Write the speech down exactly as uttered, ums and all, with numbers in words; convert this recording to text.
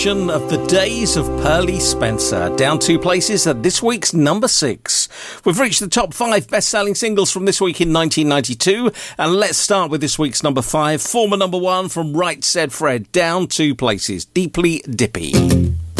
Of the Days of Pearly Spencer, down two places at this week's number six. We've reached the top five best-selling singles from this week in nineteen ninety-two, and let's start with this week's number five, former number one from Right Said Fred, down two places, Deeply Dippy.